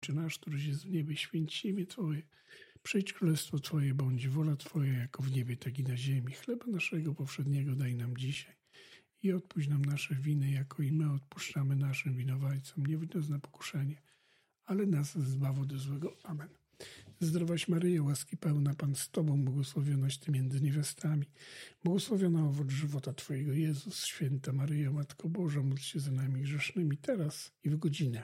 Ojcze nasz, któryś jest w niebie, święć się imię Twoje. Przyjdź królestwo Twoje, bądź wola Twoja, jako w niebie, tak i na ziemi. Chleba naszego powszedniego daj nam dzisiaj i odpuść nam nasze winy, jako i my odpuszczamy naszym winowajcom. Nie wódź nas na pokuszenie, ale nas zbaw od złego. Amen. Zdrowaś Maryjo, łaski pełna, Pan z Tobą, błogosławionaś Ty między niewiastami. Błogosławiona owoc żywota Twojego, Jezus. Święta Maryjo, Matko Boża, módl się za nami grzesznymi, teraz i w godzinę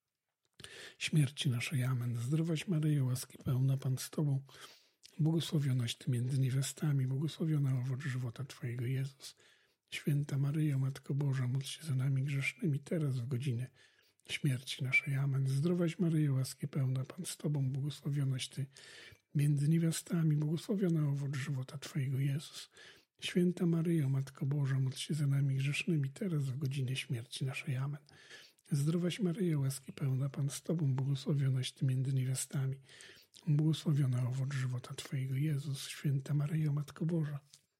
śmierci naszej. Amen. Zdrowaś Maryjo, łaski pełna, Pan z Tobą, błogosławionaś Ty między niewiastami, błogosławiona owoc żywota Twojego, Jezus. Święta Maryjo, Matko Boża, módl się za nami grzesznymi, teraz w godzinę śmierci naszej. Amen. Zdrowaś Maryjo, łaski pełna, Pan z Tobą, błogosławionaś Ty między niewiastami, błogosławiona owoc żywota Twojego, Jezus. Święta Maryjo, Matko Boża, módl się za nami grzesznymi, teraz w godzinę śmierci naszej. Amen. Zdrowaś Maryjo, łaski pełna, Pan z Tobą, błogosławionaś Ty między niewiastami, błogosławiona owoc żywota Twojego, Jezus. Święta Maryjo, Matko Boża,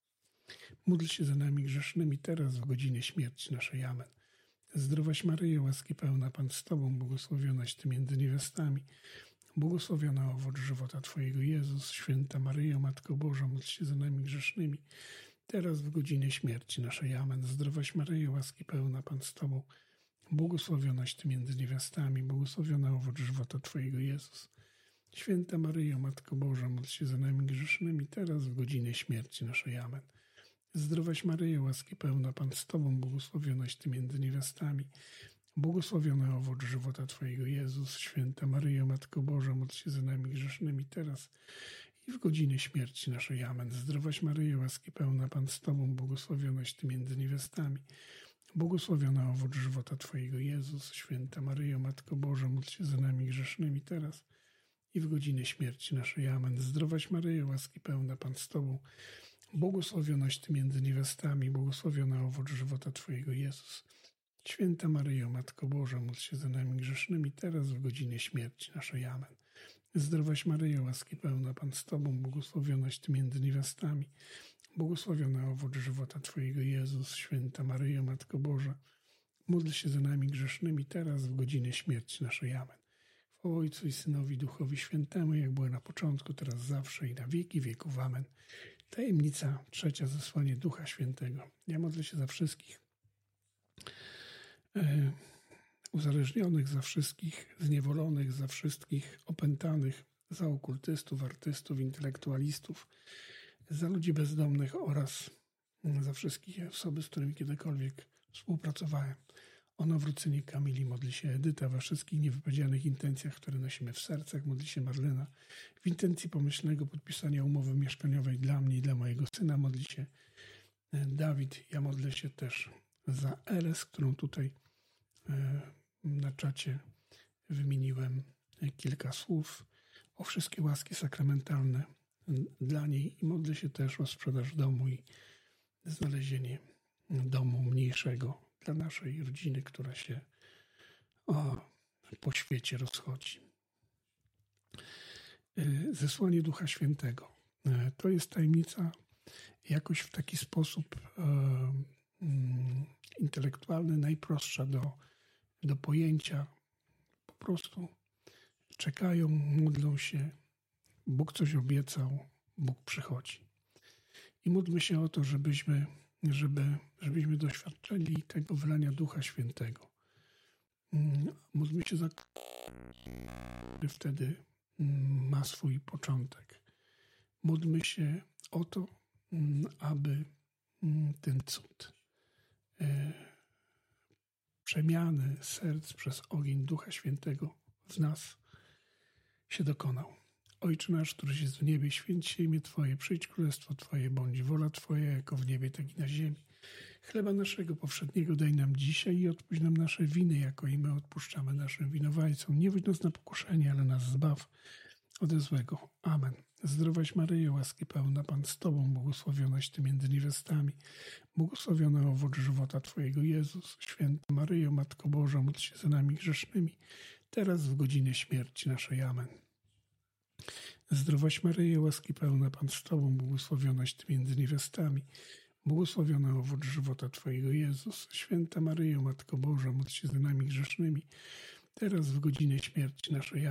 módl się za nami grzesznymi, teraz w godzinę śmierci naszej. Amen. Zdrowaś Maryjo, łaski pełna, Pan z Tobą, błogosławionaś Ty między niewiastami, błogosławiona owoc żywota Twojego, Jezus. Święta Maryjo, Matko Boża, módl się za nami grzesznymi, teraz w godzinę śmierci naszej. Amen. Zdrowaś Maryjo, łaski pełna, Pan z Tobą, błogosławionaś Ty między niewiastami, błogosławiona owoc żywota Twojego, Jezus. Święta Maryjo, Matko Boża, módl się za nami grzesznymi, teraz w godzinę śmierci naszej. Amen. Zdrowaś Maryjo, łaski pełna, Pan z Tobą, błogosławionaś Ty między niewiastami, błogosławiona owoc żywota Twojego, Jezus. Święta Maryjo, Matko Boża, módl się za nami grzesznymi, teraz i w godzinę śmierci naszej. Amen. Zdrowaś Maryjo, łaski pełna, Pan z Tobą, błogosławionaś Ty między niewiastami, błogosławiona owoc żywota Twojego, Jezus. Święta Maryjo, Matko Boża, módl się za nami grzesznymi, teraz i w godzinę śmierci naszej. Amen. Zdrowaś Maryjo, łaski pełna, Pan z Tobą, błogosławionaś Ty między niewiastami, błogosławiona owoc żywota Twojego, Jezus. Święta Maryjo, Matko Boża, módl się za nami grzesznymi, teraz w godzinę śmierci naszej. Amen. Zdrowaś Maryjo, łaski pełna, Pan z Tobą, błogosławionaś Ty między niewiastami, błogosławiona owoc żywota Twojego, Jezus. Święta Maryjo, Matko Boża, módl się za nami grzesznymi, teraz w godzinę śmierci naszej. Amen. Chwała Ojcu i Synowi, Duchowi Świętemu, jak było na początku, teraz zawsze i na wieki wieków. Amen. Tajemnica trzecia, zesłanie Ducha Świętego. Ja modlę się za wszystkich uzależnionych, za wszystkich zniewolonych, za wszystkich opętanych, za okultystów, artystów, intelektualistów, za ludzi bezdomnych oraz za wszystkie osoby, z którymi kiedykolwiek współpracowałem. O nawrócenie Kamili modli się Edyta, we wszystkich niewypowiedzianych intencjach, które nosimy w sercach, modli się Marlena. W intencji pomyślnego podpisania umowy mieszkaniowej dla mnie i dla mojego syna modli się Dawid. Ja modlę się też za Eres, którą tutaj na czacie wymieniłem kilka słów, o wszystkie łaski sakramentalne dla niej i modlę się też o sprzedaż domu i znalezienie domu mniejszego dla naszej rodziny, która się po świecie rozchodzi. Zesłanie Ducha Świętego. To jest tajemnica jakoś w taki sposób intelektualny, najprostsza do pojęcia. Po prostu czekają, módlą się, Bóg coś obiecał, Bóg przychodzi. I módlmy się o to, żebyśmy doświadczyli tego wylania Ducha Świętego. Módlmy się za który wtedy ma swój początek. Módlmy się o to, aby ten cud przemiany serc przez ogień Ducha Świętego w nas się dokonał. Ojcze nasz, któryś jest w niebie, święć się imię Twoje, przyjdź królestwo Twoje, bądź wola Twoja, jako w niebie, tak i na ziemi. Chleba naszego powszedniego daj nam dzisiaj i odpuść nam nasze winy, jako i my odpuszczamy naszym winowajcom. Nie wódź nas na pokuszenie, ale nas zbaw ode złego. Amen. Zdrowaś Maryjo, łaski pełna, Pan z Tobą, błogosławionaś Ty między niewiastami, błogosławiona owoc żywota Twojego, Jezus. Święta Maryjo, Matko Boża, módl się za nami grzesznymi, teraz w godzinę śmierci naszej. Amen. Zdrowaś Maryjo, łaski pełna, Pan z Tobą, błogosławionaś Ty między niewiastami, błogosławiona owoc żywota Twojego, Jezus. Święta Maryjo, Matko Boża, módl się za nami grzesznymi, teraz w godzinę śmierci naszej.